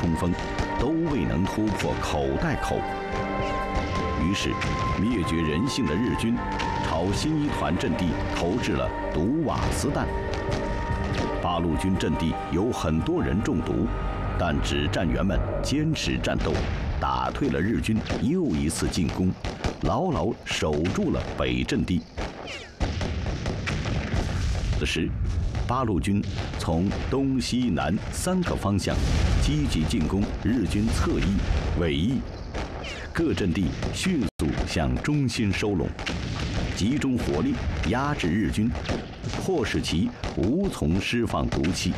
冲锋，都未能突破口袋口。于是，灭绝人性的日军朝新一团阵地投掷了毒瓦斯弹。八路军阵地有很多人中毒，但指战员们坚持战斗，打退了日军又一次进攻，牢牢守住了北阵地。此时，八路军从东西南3个方向积极进攻日军侧翼、尾翼，各阵地迅速向中心收拢，集中火力压制日军，迫使其无从释放毒气。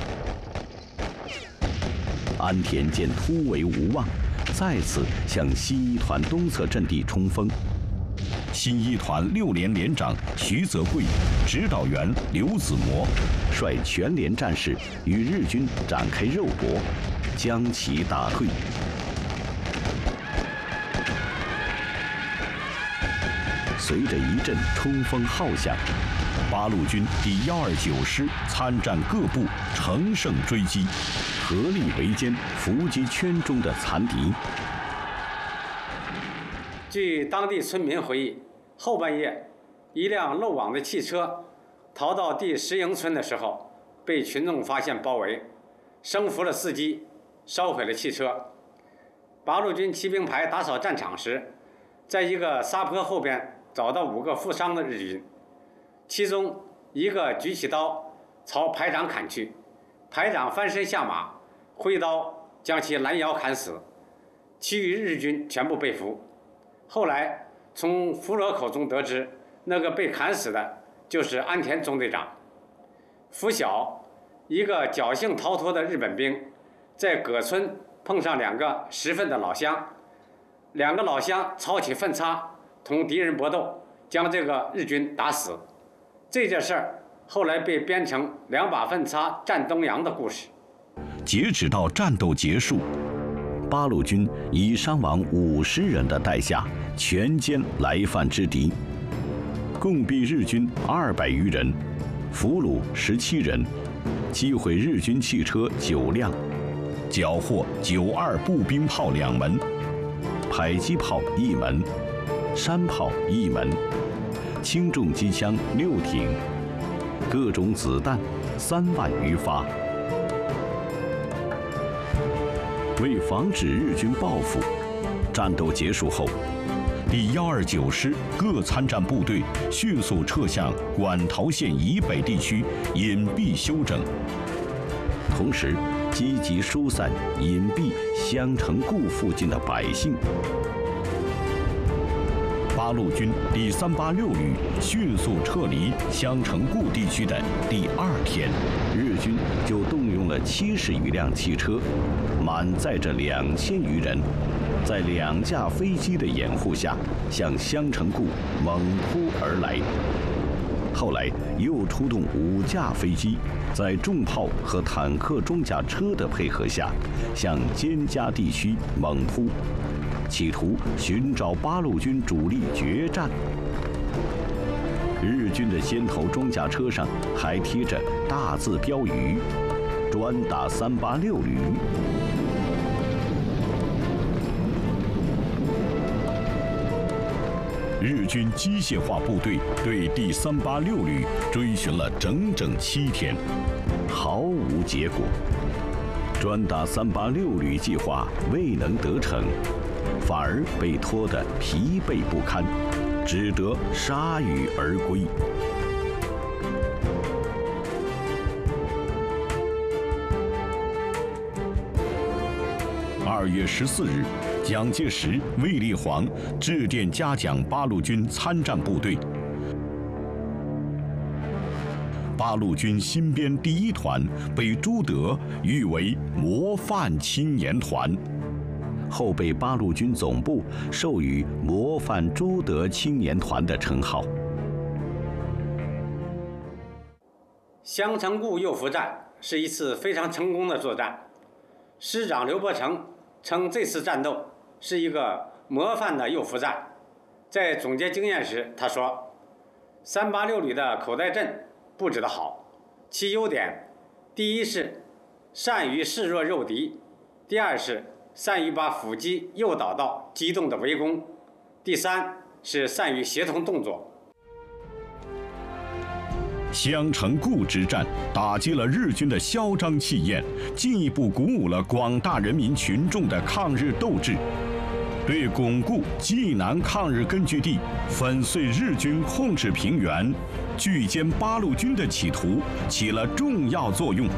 安田见突围无望，再次向新一团东侧阵地冲锋。新一团6连连长徐泽贵、指导员刘子模率全连战士与日军展开肉搏，将其打退。随着一阵冲锋号响，八路军第129师参战各部乘胜追击，合力围歼伏击圈中的残敌。 据当地村民回忆，后半夜，一辆漏网的汽车逃到第10营村的时候，被群众发现包围，生俘了司机，烧毁了汽车。八路军骑兵排打扫战场时，在一个沙坡后边找到5个负伤的日军，其中一个举起刀朝排长砍去，排长翻身下马，挥刀将其拦腰砍死，其余日军全部被俘。后来从俘虏口中得知，那个被砍死的就是安田中队长。拂晓，一个侥幸逃脱的日本兵在葛村碰上2个10分的老乡，2个老乡抄起粪叉同敌人搏斗，将这个日军打死。这件事儿后来被编成2把粪叉战东洋的故事。 截止到战斗结束，八路军以伤亡50人的代价全歼来犯之敌，共毙日军200余人，俘虏17人，击毁日军汽车9辆，缴获92步兵炮2门，迫击炮1门，山炮1门，轻重机枪6挺，各种子弹3万余发。为防止日军报复，战斗结束后，第129师各参战部队迅速撤向馆陶县以北地区隐蔽休整，同时积极疏散隐蔽襄城固附近的百姓。八路军第386旅迅速撤离襄城固地区的第2天，日军就动用了70余辆汽车，满载着2000余人，在2架飞机的掩护下向襄城固猛扑而来。后来又出动5架飞机，在重炮和坦克装甲车的配合下，向蒹葭地区猛扑，企图寻找八路军主力决战。日军的先头装甲车上还贴着大字标语：“专打386旅。”日军机械化部队对第386旅追寻了整整7天，毫无结果。专打386旅计划未能得逞，反而被拖得疲惫不堪，只得铩羽而归。2月14日，蒋介石、卫立煌致电嘉奖八路军参战部队。八路军新编第1团被朱德誉为模范青年团，后被八路军总部授予模范朱德青年团的称号。 襄城固诱伏战是一次非常成功的作战，师长刘伯承称这次战斗是一个模范的诱伏战。在总结经验时，他说：“386旅的口袋阵布置得好，其优点，第一是善于示弱诱敌， 第二是善于把伏击诱导到机动的围攻；第三是善于协同动作。 襄城固之战打击了日军的嚣张气焰，进一步鼓舞了广大人民群众的抗日斗志，对巩固济南抗日根据地、粉碎日军控制平原、拒歼八路军的企图起了重要作用。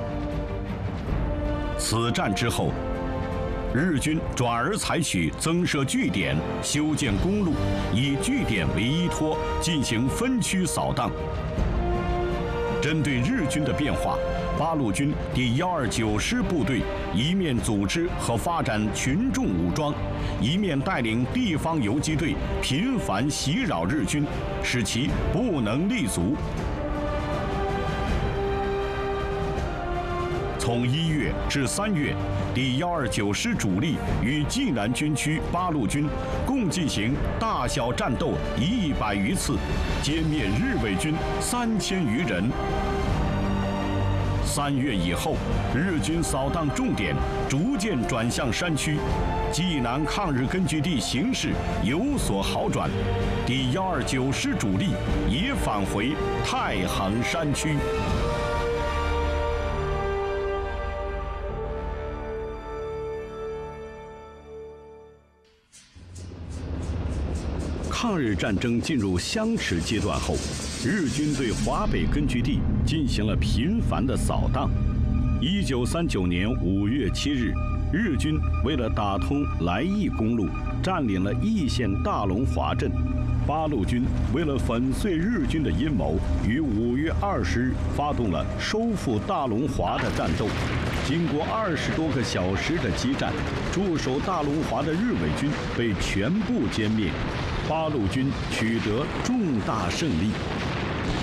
此战之后，日军转而采取增设据点、修建公路，以据点为依托进行分区扫荡。针对日军的变化，八路军第129师部队一面组织和发展群众武装，一面带领地方游击队频繁袭扰日军，使其不能立足。从1月至3月，第129师主力与济南军区八路军共进行大小战斗100余次，歼灭日伪军3000余人。3月以后，日军扫荡重点逐渐转向山区，济南抗日根据地形势有所好转，第129师主力也返回太行山区。抗日战争进入相持阶段后，日军对华北根据地进行了频繁的扫荡。1939年5月7日，日军为了打通来义公路，占领了义县大龙华镇。八路军为了粉碎日军的阴谋，于5月20日发动了收复大龙华的战斗。经过20多个小时的激战，驻守大龙华的日伪军被全部歼灭，八路军取得重大胜利。